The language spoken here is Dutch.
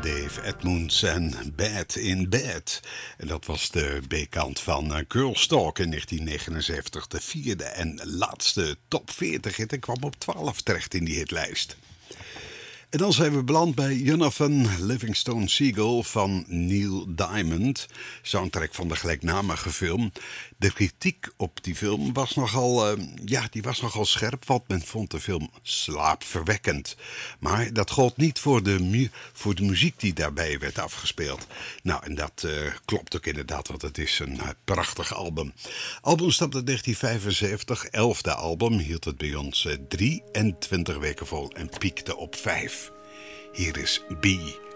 Dave Edmunds en Bad in Bed. En dat was de B-kant van Girls Talk in 1979. De vierde en laatste top 40 hit en kwam op 12 terecht in die hitlijst. En dan zijn we beland bij Jonathan Livingstone Seagull van Neil Diamond, soundtrack van de gelijknamige film. De kritiek op die film was nogal scherp, want men vond de film slaapverwekkend. Maar dat gold niet voor de muziek die daarbij werd afgespeeld. Nou, en dat klopt ook inderdaad, want het is een prachtig album. Album stapte in 1975, 11e album, hield het bij ons 23 weken vol en piekte op 5. Hier is B.